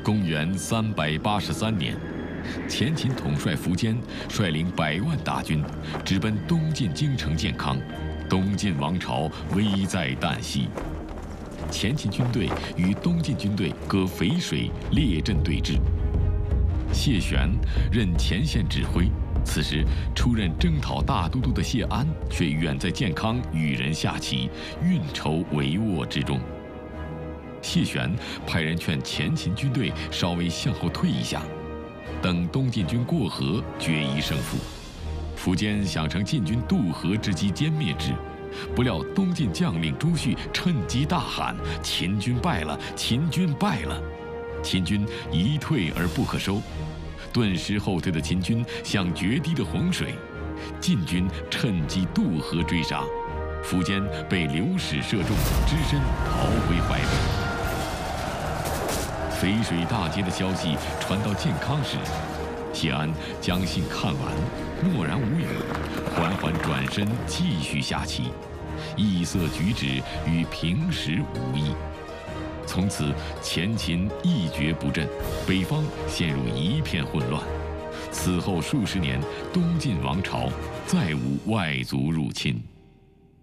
公元383年，前秦统帅苻坚率领100万大军，直奔东晋京城建康，东晋王朝危在旦夕。前秦军队与东晋军队隔淝水列阵对峙。谢玄任前线指挥，此时出任征讨大都督的谢安却远在建康与人下棋，运筹帷幄之中。谢玄派人劝前秦军队稍微向后退一下，等东晋军过河决一胜负。苻坚想乘晋军渡河之机歼灭之，不料东晋将领朱旭趁机大喊：“秦军败了！秦军败了！”秦军一退而不可收，顿时后退的秦军像决堤的洪水，晋军趁机渡河追杀，苻坚被流矢射中，只身逃回淮北。淝水大捷的消息传到建康时，谢安将信看完，默然无语，缓缓转身继续下棋，异色举止与平时无异。从此前秦一蹶不振，北方陷入一片混乱。此后数十年，东晋王朝再无外族入侵。